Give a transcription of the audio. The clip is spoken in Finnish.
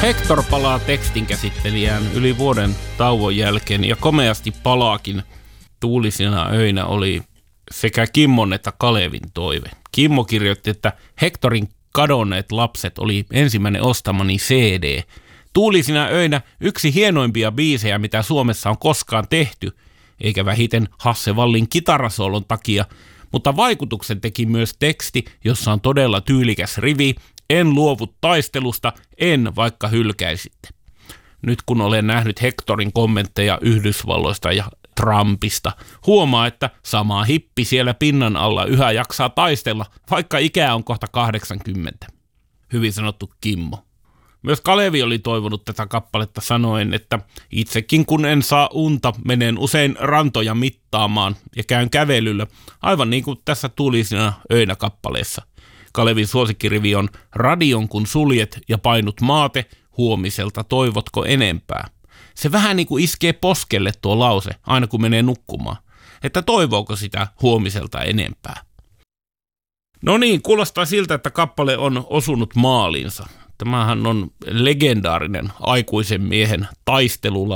Hector palaa tekstinkäsittelijään yli vuoden tauon jälkeen ja komeasti palaakin. Tuulisina öinä oli sekä Kimmon että Kalevin toive. Kimmo kirjoitti, että Hectorin kadonneet lapset oli ensimmäinen ostamani CD. Tuulisina öinä yksi hienoimpia biisejä, mitä Suomessa on koskaan tehty, eikä vähiten Hasse Wallin kitarasolon takia, mutta vaikutuksen teki myös teksti, jossa on todella tyylikäs rivi: en luovu taistelusta, en vaikka hylkäisitte. Nyt kun olen nähnyt Hectorin kommentteja Yhdysvalloista ja Trumpista, huomaa, että sama hippi siellä pinnan alla yhä jaksaa taistella, vaikka ikää on kohta 80. Hyvin sanottu, Kimmo. Myös Kalevi oli toivonut tätä kappaletta sanoen, että itsekin kun en saa unta, menen usein rantoja mittaamaan ja käyn kävelyllä, aivan niin kuin tässä Tuulisina öinä kappaleessa. Kalevin suosikkirivi on: radion kun suljet ja painut maate, huomiselta toivotko enempää. Se vähän niin kuin iskee poskelle tuo lause, aina kun menee nukkumaan, että toivooko sitä huomiselta enempää. No niin, kuulostaa siltä, että kappale on osunut maaliinsa. Tämähän on legendaarinen aikuisen miehen taistelula